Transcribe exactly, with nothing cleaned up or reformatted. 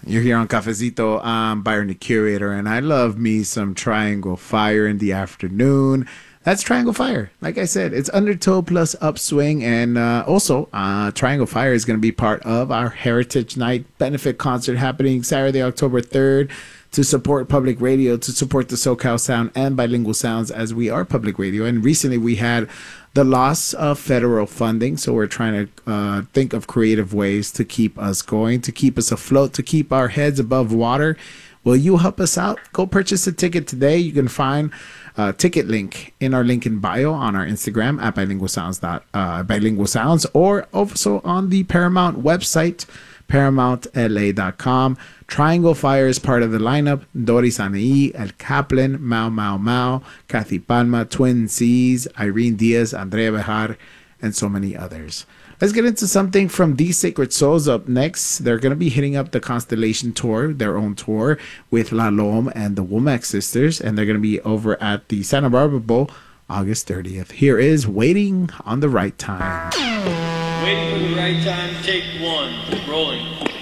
You're here on Cafecito. I'm Byron the Curator, and I love me some Triangle Fire in the afternoon. That's Triangle Fire. Like I said, it's Undertow plus Upswing. And uh, also, uh, Triangle Fire is going to be part of our Heritage Night benefit concert happening Saturday, October third, to support public radio, to support the SoCal Sound and Bilingual Sounds, as we are public radio. And recently we had the loss of federal funding, so we're trying to uh, think of creative ways to keep us going, to keep us afloat, to keep our heads above water. Will you help us out? Go purchase a ticket today. You can find a ticket link in our link in bio on our Instagram at bilingual sounds. Uh, bilingual sounds, or also on the Paramount website, paramount l a dot com. Triangle Fire is part of the lineup. Doris Anaí, El Kaplan, Mau Mau Mau, Kathy Palma, Twin C's, Irene Diaz, Andrea Bejar, and so many others. Let's get into something from These Sacred Souls up next. They're going to be hitting up the Constellation Tour, their own tour, with La Lome and the Womack Sisters, and they're going to be over at the Santa Barbara Bowl August thirtieth. Here is Waiting on the Right Time. Waiting for the right time, take one, rolling.